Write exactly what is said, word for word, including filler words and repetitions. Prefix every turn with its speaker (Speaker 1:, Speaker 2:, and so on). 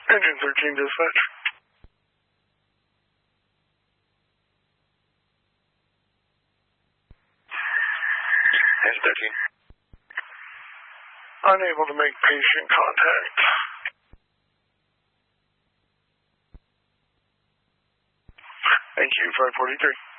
Speaker 1: Engine thirteen dispatch.
Speaker 2: Engine thirteen.
Speaker 1: Unable to make patient contact. Thank you, five forty-three.